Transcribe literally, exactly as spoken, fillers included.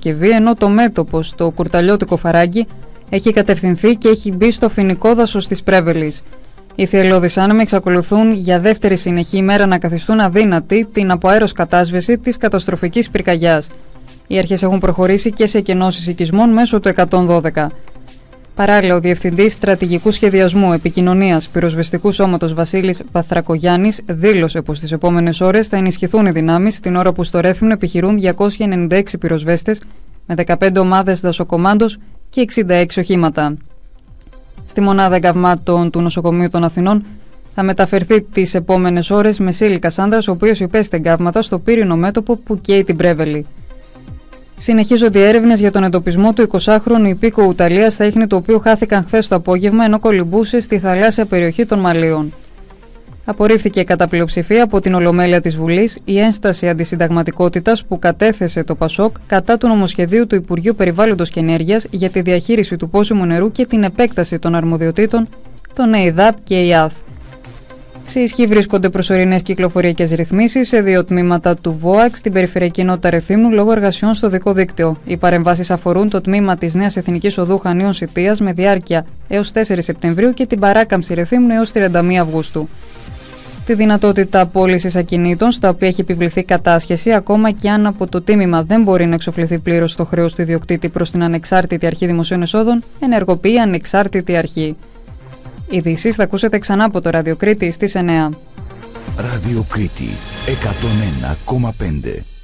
Παρασκευή, ενώ το μέτωπος, το κουρταλιώτικο φαράγγι, έχει κατευθυνθεί και έχει μπει στο φοινικό δάσος της Πρέβελης. Οι θυελλώδεις άνεμοι εξακολουθούν για δεύτερη συνεχή ημέρα να καθιστούν αδύνατη την από αέρος κατάσβεση της καταστροφικής πυρκαγιάς. Οι αρχές έχουν προχωρήσει και σε εκενώσεις οικισμών μέσω του εκατόν δώδεκα. Παράλληλα, ο Διευθυντής Στρατηγικού Σχεδιασμού Επικοινωνίας Πυροσβεστικού Σώματος Βασίλης Παθρακογιάννης δήλωσε πως τις επόμενες ώρες θα ενισχυθούν οι δυνάμεις, την ώρα που στο Ρέθυμνο επιχειρούν διακόσιοι ενενήντα έξι πυροσβέστες με δεκαπέντε ομάδες δασοκομάντος και εξήντα έξι οχήματα. Στη μονάδα εγκαυμάτων του Νοσοκομείου των Αθηνών θα μεταφερθεί τις επόμενες ώρες Μεσίλη Κασάνδρας, ο οποίος υπέστη εγκαύματα στο πύρινο μέτωπο που καίει την Πρέβελη. Συνεχίζονται οι έρευνες για τον εντοπισμό του εικοσάχρονου υπήκοου Ιταλίας στα ίχνη του οποίου χάθηκαν χθες το απόγευμα ενώ κολυμπούσε στη θαλάσσια περιοχή των Μαλίων. Απορρίφθηκε κατά πλειοψηφία από την Ολομέλεια της Βουλής η ένσταση αντισυνταγματικότητας που κατέθεσε το ΠΑΣΟΚ κατά του νομοσχεδίου του Υπουργείου Περιβάλλοντος και Ενέργειας για τη διαχείριση του πόσιμου νερού και την επέκταση των αρμοδιοτήτων των ΕΙΔΑΠ και ΕΙΑΘ. Σε ισχύ βρίσκονται προσωρινές κυκλοφοριακές ρυθμίσεις σε δύο τμήματα του ΒΟΑΚ στην περιφερειακή ενότητα Ρεθύμνου λόγω εργασιών στο δικό δίκτυο. Οι παρεμβάσεις αφορούν το τμήμα της Νέας Εθνικής Οδού Χανίων Σιτίας με διάρκεια έως τέσσερις Σεπτεμβρίου και την παράκαμψη Ρεθύμνου έως τριάντα μία Αυγούστου. Τη δυνατότητα πώλησης ακινήτων, στα οποία έχει επιβληθεί κατάσχεση, ακόμα και αν από το τίμημα δεν μπορεί να εξοφληθεί πλήρως το χρέος του ιδιοκτήτη προς την Ανεξάρτητη Αρχή Δημοσίων Εσόδων, ενεργοποιεί η Ανεξάρτητη Αρχή. Ειδήσεις θα ακούσετε ξανά από το Ραδιοκρίτη στις εννιά. Ραδιοκρίτη εκατόν ένα κόμμα πέντε.